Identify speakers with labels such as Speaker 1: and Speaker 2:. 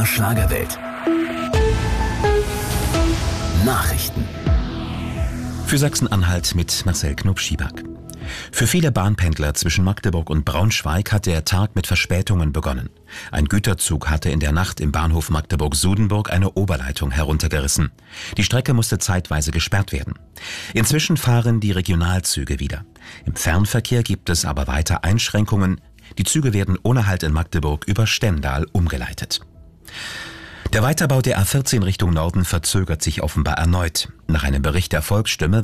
Speaker 1: MDR Schlagerwelt. Nachrichten.
Speaker 2: Für Sachsen-Anhalt mit Marcel Knob-Schieback. Für viele Bahnpendler zwischen Magdeburg und Braunschweig hat der Tag mit Verspätungen begonnen. Ein Güterzug hatte in der Nacht im Bahnhof Magdeburg-Sudenburg eine Oberleitung heruntergerissen. Die Strecke musste zeitweise gesperrt werden. Inzwischen fahren die Regionalzüge wieder. Im Fernverkehr gibt es aber weiter Einschränkungen. Die Züge werden ohne Halt in Magdeburg über Stendal umgeleitet. Der Weiterbau der A14 Richtung Norden verzögert sich offenbar erneut. Nach einem Bericht der Volksstimme